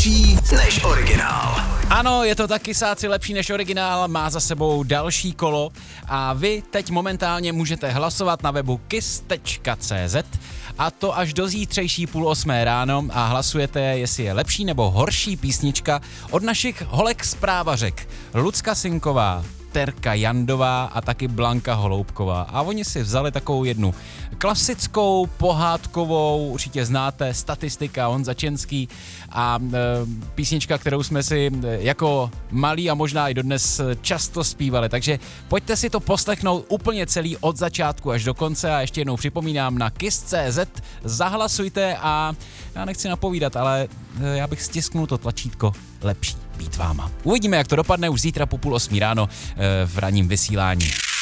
lepší než originál. Ano, je to tak, Kysáci lepší než originál, má za sebou další kolo a vy teď momentálně můžete hlasovat na webu kiss.cz a to až do zítřejší 7:30 ráno a hlasujete, jestli je lepší nebo horší písnička od našich holek z Právařek. Lucka Sinková, Terka Jandová a taky Blanka Holoubková. A oni si vzali takovou jednu klasickou, pohádkovou, určitě znáte, Statistika, Honza Čenský a písnička, kterou jsme si jako malí a možná i dodnes často zpívali. Takže pojďte si to poslechnout úplně celý od začátku až do konce a ještě jednou připomínám na kiss.cz, zahlasujte a já nechci napovídat, ale já bych stisknul to tlačítko lepší být váma. Uvidíme, jak to dopadne už zítra po 7:30 ráno v ranním vysílání.